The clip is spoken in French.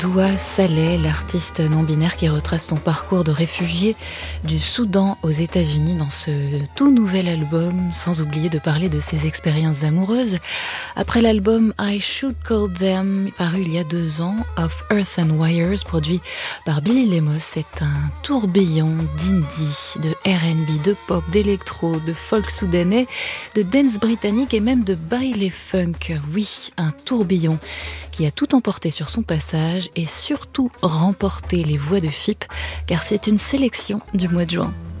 Doua Saleh, l'artiste non-binaire qui retrace son parcours de réfugié du Soudan aux États-Unis dans ce tout nouvel album, sans oublier de parler de ses expériences amoureuses. Après l'album I Should Call Them, paru il y a 2 ans, Of Earth and Wires, produit par Billy Lemos, c'est un tourbillon d'indie, de R&B, de pop, d'électro, de folk soudanais, de dance britannique et même de baile funk. Oui, un tourbillon qui a tout emporté sur son passage et surtout remporté les voix de FIP, car c'est une sélection du mois de juin.